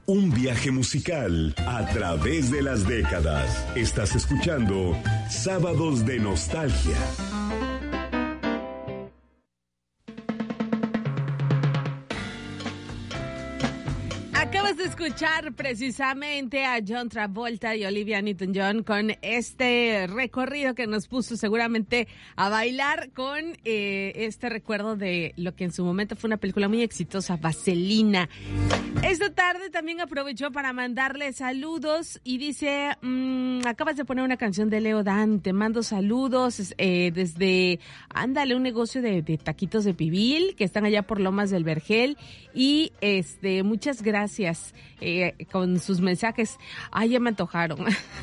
Un viaje musical a través de las décadas. Estás escuchando Sábados de Nostalgia. Acabas de escuchar precisamente a John Travolta y Olivia Newton-John con este recorrido que nos puso seguramente a bailar con este recuerdo de lo que en su momento fue una película muy exitosa, Vaselina. Esta tarde también aprovechó para mandarle saludos y dice, acabas de poner una canción de Leo Dan, te mando saludos desde, un negocio de taquitos de pibil que están allá por Lomas del Vergel y muchas gracias con sus mensajes. Ay, ya me antojaron.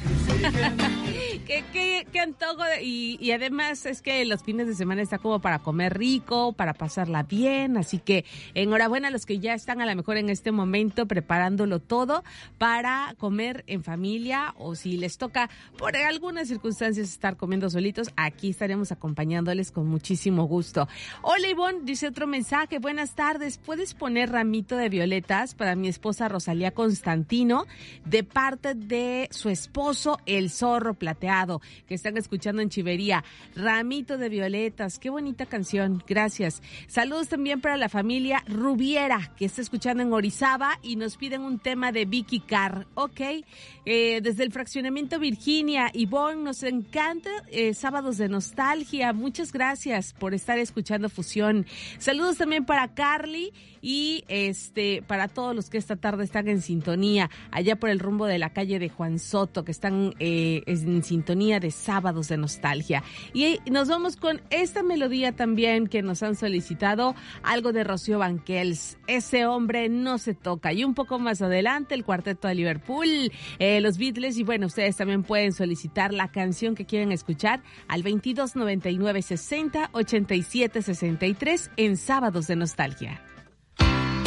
Qué antojo. Y además es que los fines de semana está como para comer rico, para pasarla bien. Así que enhorabuena a los que ya están a lo mejor en este momento preparándolo todo para comer en familia, o si les toca por algunas circunstancias estar comiendo solitos, aquí estaremos acompañándoles con muchísimo gusto. Hola Ivonne, dice otro mensaje. Buenas tardes, ¿puedes poner ramito de violetas para mi esposa Rosalía Constantino de parte de su esposo el Zorro Plateado, que están escuchando en Chivería? Ramito de violetas, qué bonita canción, gracias. Saludos también para la familia Rubiera, que está escuchando en Orizaba y nos piden un tema de Vicky Carr, ok. Desde el fraccionamiento Virginia, Ivonne, nos encanta Sábados de Nostalgia, muchas gracias por estar escuchando Fusión. Saludos también para Carly y para todos los que esta tarde están en sintonía, allá por el rumbo de la calle de Juan Soto, que están en sintonía de Sábados de Nostalgia. Y nos vamos con esta melodía también que nos han solicitado, algo de Rocío Banquels, Ese hombre no se toca. Y un poco más adelante, el Cuarteto de Liverpool, los Beatles, y bueno, ustedes también pueden solicitar la canción que quieren escuchar al 22 99 60 87 63 en Sábados de Nostalgia.